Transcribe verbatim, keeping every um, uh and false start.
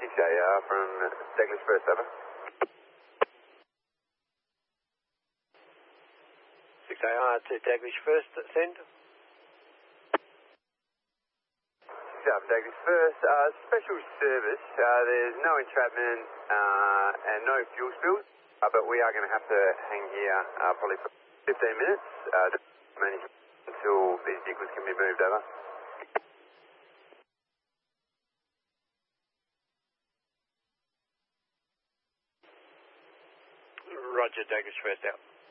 six A R from Daglish First, over. six A R to Daglish First, send. six A R Daglish First, uh, special service, uh, there's no entrapment uh, and no fuel spills, uh, but we are going to have to hang here uh, probably for fifteen minutes uh, to manage until these vehicles can be moved over. Roger, Daglish First out.